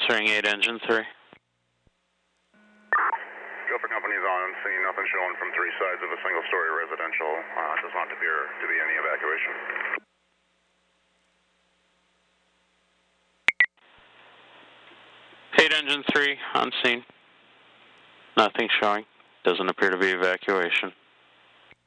Answering 8, engine 3. Gopher Company's on scene, nothing showing from three sides of a single-story residential. Does not appear to be any evacuation. Engine 3 on scene. Nothing showing. Doesn't appear to be evacuation.